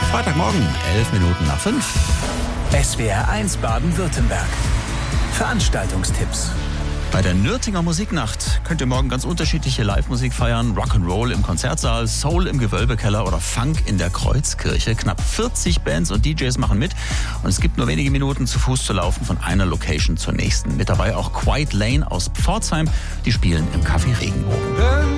Freitagmorgen, 5:11. SWR 1 Baden-Württemberg. Veranstaltungstipps. Bei der Nürtinger Musiknacht könnt ihr morgen ganz unterschiedliche Live-Musik feiern. Rock'n'Roll im Konzertsaal, Soul im Gewölbekeller oder Funk in der Kreuzkirche. Knapp 40 Bands und DJs machen mit. Und es gibt nur wenige Minuten zu Fuß zu laufen von einer Location zur nächsten. Mit dabei auch Quiet Lane aus Pforzheim. Die spielen im Café Regenbogen.